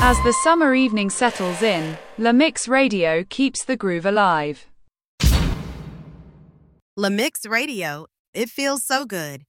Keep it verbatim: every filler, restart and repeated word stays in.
As the summer evening settles in, La Mix Radio keeps the groove alive. La Mix Radio, it feels so good.